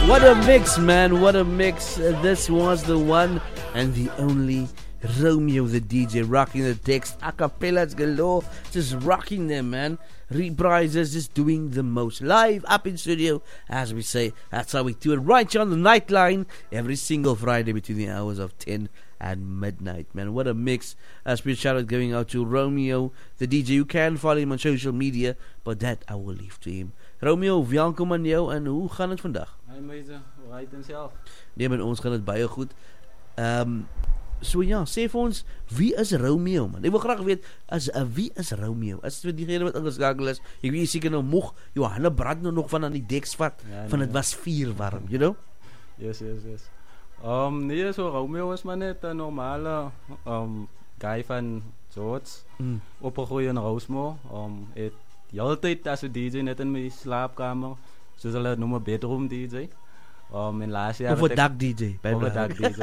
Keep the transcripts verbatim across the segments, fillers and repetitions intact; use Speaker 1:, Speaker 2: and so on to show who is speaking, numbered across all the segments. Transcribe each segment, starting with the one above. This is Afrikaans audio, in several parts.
Speaker 1: What a mix, man. What a mix. Uh, this was the one and the only Romeo the D J, rocking the text, acapellas galore, just rocking them, man. Reprises, just doing the most. Live up in studio, as we say. That's how we do it right here on the Nightline every single Friday between the hours of ten and midnight, man. What a mix. A special shout out going out to Romeo the D J. You can follow him on social media, but that I will leave to him. Romeo, welkom aan jou en hoe gaan het vandag?
Speaker 2: Hi meise, hoe gaan het self?
Speaker 1: Nee, met ons gaan het baie goed. Ehm um, So ja, sê vir ons, wie is Romeo, man? Ek wil graag weet, as, uh, wie is Romeo? As vir diegene wat ingeskakel is, ek weet jy seker nou moeg, jou hande brand nou nog van aan die deks vat, ja, nee, van het was vier warm, you know?
Speaker 2: Yes, yes, yes. Um, nee, so Romeo is maar net een normale um, guy van George, mm. opgegroeid in Roosmo. Um, het die hele tijd as een D J net in my slaapkamer, soos hulle noem een bedroom D J. Um, in laatste jaar
Speaker 1: of een dak D J.
Speaker 2: Of een dak D J.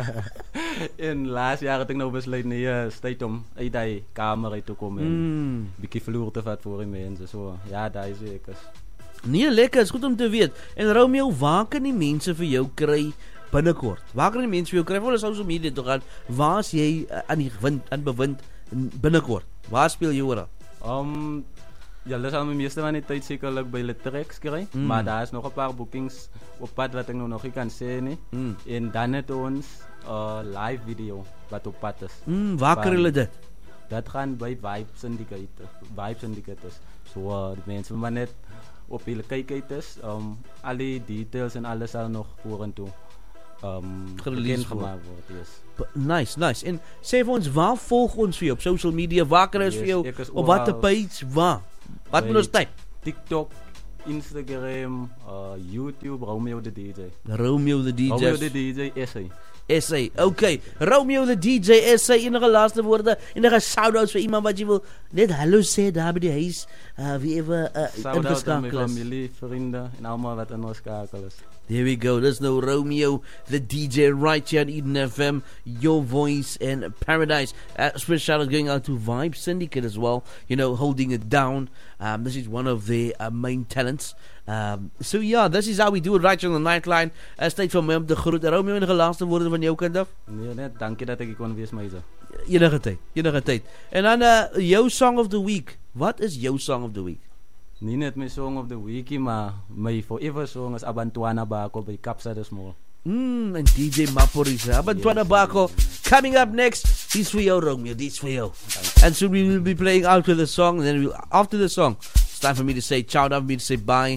Speaker 2: In laatste jaar had ik nou besluit, nee, het is tijd om uit die kamer uit te komen en een mm. beetje vloer te vat voor die mensen. So, ja, dat is ik.
Speaker 1: Nee, lekker, is goed om te weet. En Romeo, waar kan die mense vir jou kry binnenkort? Waar kan die mense vir jou kry? Voor die social media te gaan, waar is jy aan die gewind, aan bewind binnenkort? Waar speel jy oor?
Speaker 2: Um, ja, dat zal mijn meeste van die tijd zekerlijk bij Letrex krijgen. Mm. Maar daar is nog een paar bookings op pad wat ik nog niet kan zeggen. Mm. En dan het ons uh, live video wat op pad is.
Speaker 1: Mm, waar krijgen jullie dat?
Speaker 2: Dat gaan bij Vibe Syndicate. Vibe Syndicate is. So, uh, de mensen maar net op hele kijken is. Um, alle details en alles zal nog voor en toe um,
Speaker 1: gereleased
Speaker 2: gemaakt worden. Yes.
Speaker 1: Nice, nice. En sê vir ons, waar volg ons vir jou op social media? Waar kan ons yes, vir jou? Op wat de page? Waar? Wat moet ons type?
Speaker 2: TikTok, Instagram, uh, YouTube, Romeo the D J.
Speaker 1: Romeo the D J.
Speaker 2: Romeo the D J, S A.
Speaker 1: S A, okay. Romeo the D J, S A. Enige laaste woorde, enige shout-outs vir iemand wat jy wil net hallo sê daar by die huis, uh, wie even uh,
Speaker 2: shout-out aan my familie, vriende en allemaal wat ingeskakel is.
Speaker 1: There we go. There's no Romeo, the D J, right here at Eden F M, your voice in paradise. Uh, special shout out going out to Vibe Syndicate as well, you know, holding it down. Um, this is one of their uh, main talents. Um, so yeah, this is how we do it right here on the Nightline. Uh, Tyd vir my om te groet. Romeo, enige laaste woorde van jou kant af?
Speaker 2: Nee, net dankie dat ek kon wees, meise.
Speaker 1: Enige tyd, enige tyd. En dan uh, jou song of the week. What is jou song of the week?
Speaker 2: Nie net my song of the week, maar my forever song is Abantwana Bako by Kapsa de Small.
Speaker 1: Mmm, and D J Maporisa. Abantwana yes, Bako. Coming up next, this for you, Romeo. This for you. And soon we will be playing out with the song. And then we'll, after the song, it's time for me to say ciao, time for me to say bye.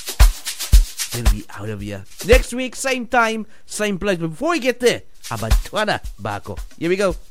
Speaker 1: Then we'll be out of here. Next week, same time, same place. But before we get there, Abantwana Bako. Here we go.